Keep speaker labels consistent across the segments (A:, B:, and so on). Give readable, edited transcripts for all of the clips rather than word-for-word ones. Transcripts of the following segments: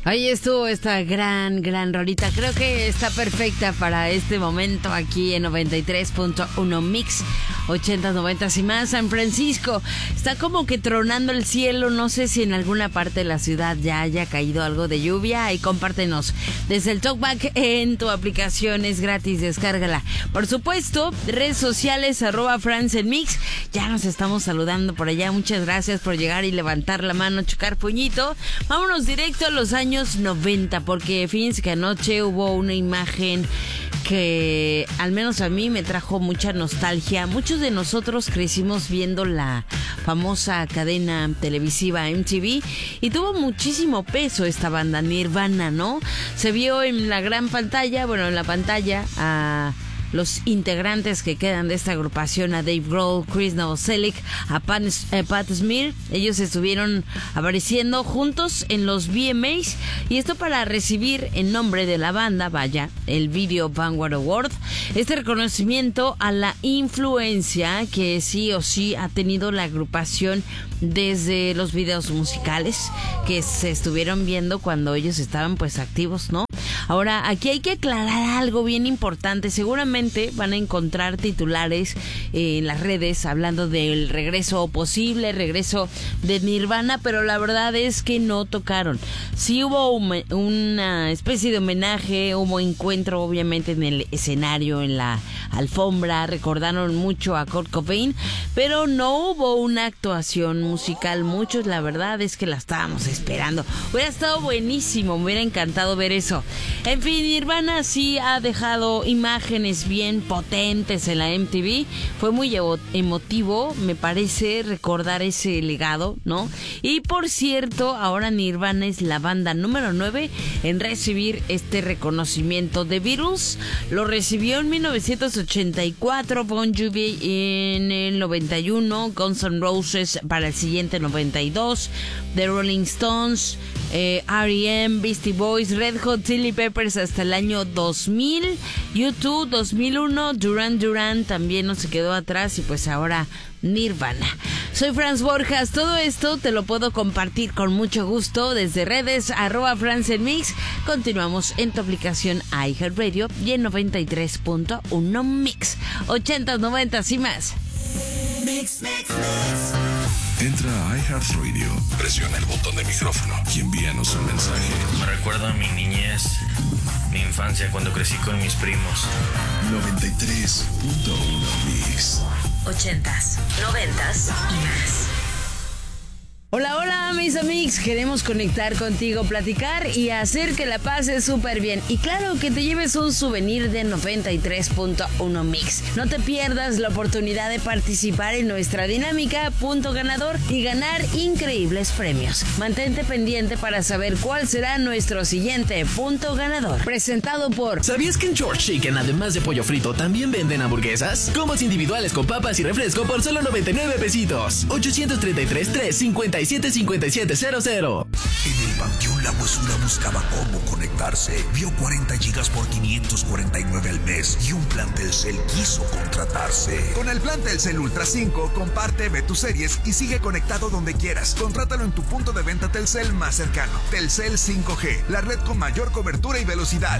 A: Ahí estuvo esta gran rolita. Creo que está perfecta para este momento aquí en 93.1 Mix 80s, 90s y más. San Francisco está como que tronando el cielo. No sé si en alguna parte de la ciudad ya haya caído algo de lluvia. Y compártenos desde el Talkback en tu aplicación. Es gratis, descárgala. Por supuesto, redes sociales @FranceNMix. Ya nos estamos saludando por allá. Muchas gracias por llegar y levantar la mano, chocar puñito. Vámonos directo a los años 90, porque fíjense que anoche hubo una imagen que al menos a mí me trajo mucha nostalgia. Muchos de nosotros crecimos viendo la famosa cadena televisiva MTV y tuvo muchísimo peso esta banda Nirvana, ¿no? Se vio en la gran pantalla, bueno, en la pantalla a los integrantes que quedan de esta agrupación, a Dave Grohl, Chris Novoselic, a Pat Smear. Ellos estuvieron apareciendo juntos en los VMAs, y esto para recibir en nombre de la banda, vaya, el Video Vanguard Award, este reconocimiento a la influencia que sí o sí ha tenido la agrupación desde los videos musicales que se estuvieron viendo cuando ellos estaban pues activos, ¿no? Ahora, aquí hay que aclarar algo bien importante. Seguramente van a encontrar titulares en las redes hablando del posible regreso de Nirvana, pero la verdad es que no tocaron. Sí hubo una especie de homenaje, hubo encuentro obviamente en el escenario, en la alfombra, recordaron mucho a Kurt Cobain, pero no hubo una actuación musical. Muchos, la verdad es que la estábamos esperando. Hubiera estado buenísimo, me hubiera encantado ver eso. En fin, Nirvana sí ha dejado imágenes bien potentes en la MTV. Fue muy emotivo, me parece, recordar ese legado, ¿no? Y por cierto, ahora Nirvana es la banda número 9 en recibir este reconocimiento. The Beatles lo recibió en 1984, Bon Jovi en el 91, Guns N' Roses para el siguiente 92, The Rolling Stones, R.E.M., Beastie Boys, Red Hot Chili Peppers hasta el año 2000, U2 2001, Duran Duran también no se quedó atrás, y pues ahora Nirvana. Soy Franz Borjas. Todo esto te lo puedo compartir con mucho gusto desde redes @FranceNMix. Continuamos en tu aplicación iHeartRadio y en 93.1 Mix 80s, 90s y más.
B: Mix. Entra a iHeartRadio, presiona el botón de micrófono y envíanos un mensaje.
C: Me recuerda a mi niñez, mi infancia cuando crecí con mis primos.
B: 93.1 Mix
D: 80s, 90s y más.
A: Hola mis amigos, queremos conectar contigo, platicar y hacer que la pases súper bien. Y claro, que te lleves un souvenir de 93.1 Mix. No te pierdas la oportunidad de participar en nuestra dinámica Punto Ganador y ganar increíbles premios. Mantente pendiente para saber cuál será nuestro siguiente Punto Ganador. Presentado por...
E: ¿Sabías que en George Chicken, además de pollo frito, también venden hamburguesas? Combos individuales con papas y refresco por solo 99 pesitos. 833-357-5700.
F: En el Panteón La Huesura buscaba cómo conectarse. Vio 40 gigas por 549 al mes y un plan Telcel quiso contratarse.
G: Con el plan Telcel Ultra 5, comparte, ve tus series y sigue conectado donde quieras. Contrátalo en tu punto de venta Telcel más cercano. Telcel 5G, la red con mayor cobertura y velocidad.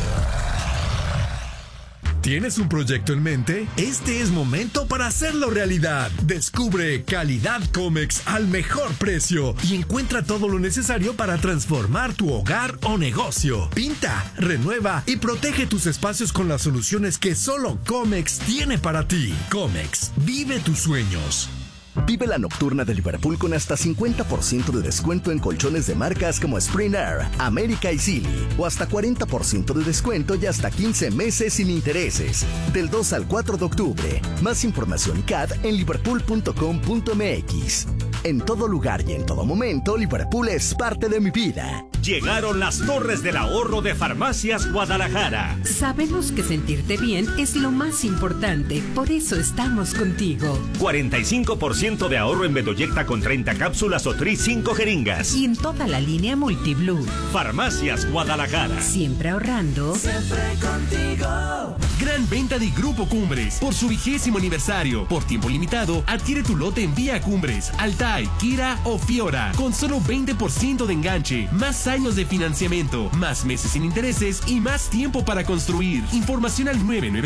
H: ¿Tienes un proyecto en mente? Este es momento para hacerlo realidad. Descubre Calidad Comex al mejor precio y encuentra todo lo necesario para transformar tu hogar o negocio. Pinta, renueva y protege tus espacios con las soluciones que solo Comex tiene para ti. Comex, vive tus sueños.
I: Vive la nocturna de Liverpool con hasta 50% de descuento en colchones de marcas como Spring Air, América y Silly, o hasta 40% de descuento y hasta 15 meses sin intereses. Del 2 al 4 de octubre. Más información y CAD en liverpool.com.mx. En todo lugar y en todo momento, Liverpool es parte de mi vida.
J: Llegaron las torres del ahorro de Farmacias Guadalajara.
K: Sabemos que sentirte bien es lo más importante, por eso estamos contigo.
J: 45% de ahorro en Bedoyecta con 30 cápsulas o Tris 5 jeringas.
K: Y en toda la línea Multiblue.
J: Farmacias Guadalajara.
K: Siempre ahorrando.
L: Siempre contigo.
E: Gran venta de Grupo Cumbres por su 20º aniversario. Por tiempo limitado, adquiere tu lote en Vía Cumbres, Altai, Kira o Fiora con solo 20% de enganche, más
M: años de financiamiento, más meses sin intereses y más tiempo para construir. Información al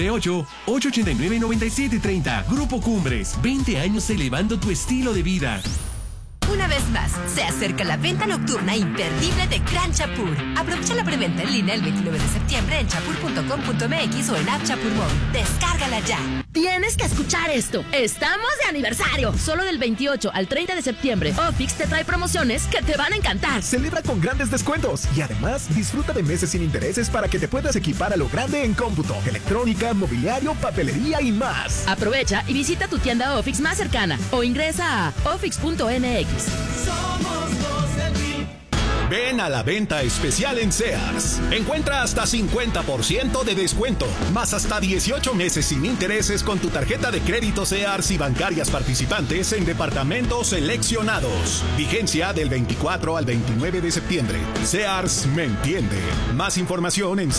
M: 998-889-9730. Grupo Cumbres, 20 años elevando tu estilo de vida.
N: Una vez más, se acerca la venta nocturna imperdible de Gran Chapur. Aprovecha la preventa en línea el 29 de septiembre en chapur.com.mx o en App Chapur Mall. Descárgala ya.
O: Tienes que escuchar esto. Estamos de aniversario. Solo del 28 al 30 de septiembre, Ofix te trae promociones que te van a encantar.
P: Celebra con grandes descuentos y además disfruta de meses sin intereses para que te puedas equipar a lo grande en cómputo, electrónica, mobiliario, papelería y más.
O: Aprovecha y visita tu tienda Ofix más cercana o ingresa a ofix.nx.
Q: Somos los del VIP. Ven a la venta especial en Sears. Encuentra hasta 50% de descuento, más hasta 18 meses sin intereses con tu tarjeta de crédito Sears y bancarias participantes en departamentos seleccionados. Vigencia del 24 al 29 de septiembre. Sears me entiende. Más información en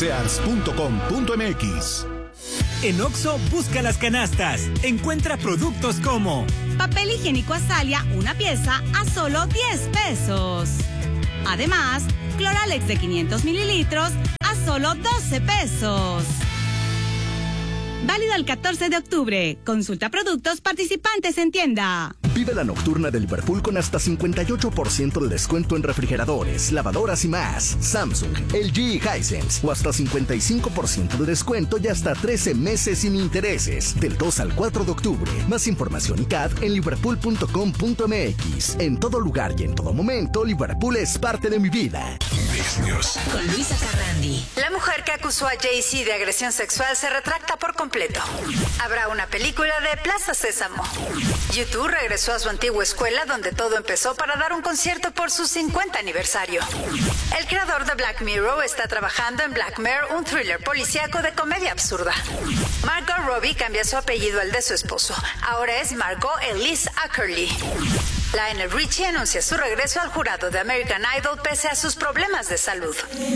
Q: sears.com.mx.
R: En Oxxo, busca las canastas. Encuentra productos como
S: papel higiénico Azalia, una pieza a solo 10 pesos. Además, Cloralex de 500 mililitros a solo 12 pesos. Válido el 14 de octubre. Consulta productos participantes en tienda.
I: Vive la nocturna de Liverpool con hasta 58% de descuento en refrigeradores, lavadoras y más. Samsung, LG y Hisense. O hasta 55% de descuento y hasta 13 meses sin intereses. Del 2 al 4 de octubre. Más información y CAD en liverpool.com.mx. En todo lugar y en todo momento, Liverpool es parte de mi vida.
D: Con Luisa Carrandi.
T: La mujer que acusó a Jay-Z de agresión sexual se retracta por completo. Habrá una película de Plaza Sésamo. YouTube regresó a su antigua escuela donde todo empezó para dar un concierto por su 50 aniversario. El creador de Black Mirror está trabajando en Black Mirror, un thriller policíaco de comedia absurda. Margot Robbie cambia su apellido al de su esposo. Ahora es Margot Elise Ackerley. Lionel Richie anuncia su regreso al jurado de American Idol pese a sus problemas de salud.